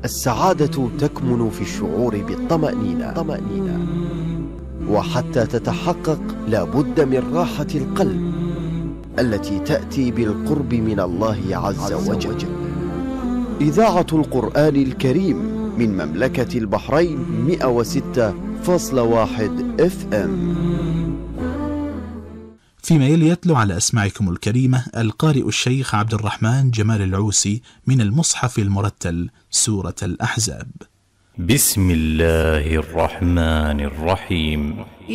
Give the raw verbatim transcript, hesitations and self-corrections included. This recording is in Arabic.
السعادة تكمن في الشعور بالطمأنينة طمأنينة. وحتى تتحقق لابد من راحة القلب التي تأتي بالقرب من الله عز وجل. إذاعة القرآن الكريم من مملكة البحرين مئة وستة فاصلة واحد اف ام. فيما يلي يتلو على أسماعكم الكريمة القارئ الشيخ عبد الرحمن جمال العوسي من المصحف المرتل سورة الأحزاب. بسم الله الرحمن الرحيم.